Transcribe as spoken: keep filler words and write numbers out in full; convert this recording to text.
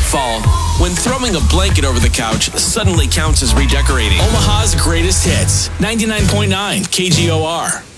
fall, when throwing a blanket over the couch suddenly counts as redecorating. Omaha's greatest hits, ninety-nine point nine K G O R.